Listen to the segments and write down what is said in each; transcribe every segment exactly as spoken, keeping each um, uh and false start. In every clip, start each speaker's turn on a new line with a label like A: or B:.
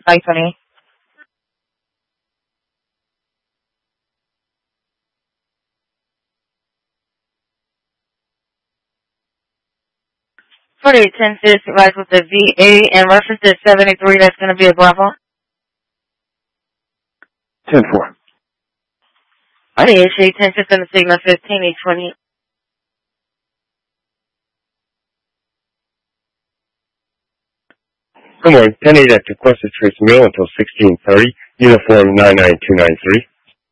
A: five twenty. forty-eight ten is rise with the V A and reference is seventy-three. That's going to be a Bravo.
B: ten four.
A: forty-eight shade ten is going to signal fifteen eight twenty.
B: Good morning. ten eight at requested trace mail until sixteen thirty. Uniform nine nine two nine three.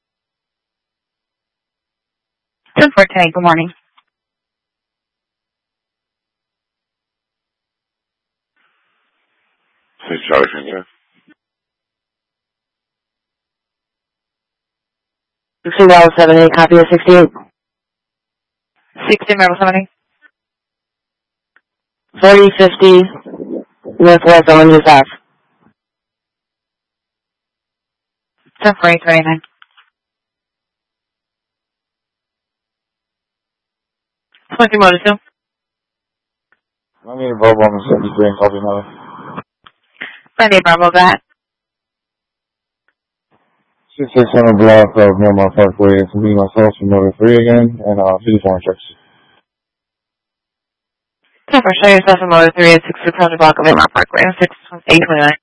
A: ten four ten, good morning.
B: This is Charlie Center.
A: sixteen Bravo seven eight, copy of sixty-eight. sixteen Bravo seven eight. forty fifty, Northwest Orange Ave. ten four eight twenty-nine. twenty motor two.
C: I need a Bravo on the seventy-three and copy another.
A: Sunday Bravo, that.
C: six six seven block of Normal Parkway. It's me, myself, from Motor three again, and uh, fifty-four checks.
A: ten four, show yourself in motor three at six six hundred block of Normal Parkway, six eight twenty-nine.